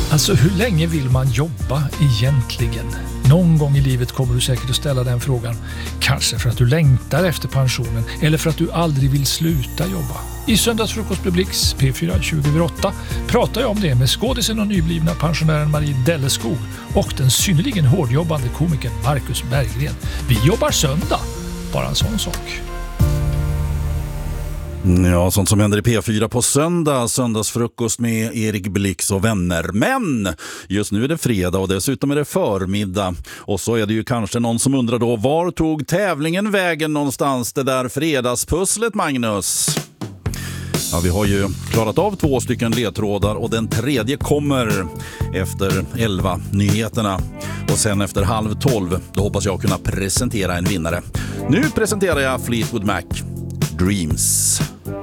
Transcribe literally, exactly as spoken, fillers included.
Alltså, hur länge vill man jobba egentligen? Någon gång i livet kommer du säkert att ställa den frågan. Kanske för att du längtar efter pensionen eller för att du aldrig vill sluta jobba. I Söndagsfrukost med Blix P fyra tjugo över åtta pratar jag om det med skådisen och nyblivna pensionären Marie Delleskog och den synnerligen hårdjobbande komikern Marcus Berggren. Vi jobbar söndag. Bara en sån sak. Ja, sånt som händer i P fyra på söndag. Söndagsfrukost med Erik Blix och vänner. Men just nu är det fredag och dessutom är det förmiddag. Och så är det ju kanske någon som undrar då, var tog tävlingen vägen någonstans, det där fredagspusslet, Magnus? Ja, vi har ju klarat av två stycken ledtrådar och den tredje kommer efter elva nyheterna. Och sen efter halv tolv, då hoppas jag kunna presentera en vinnare. Nu presenterar jag Fleetwood Mac, Dreams.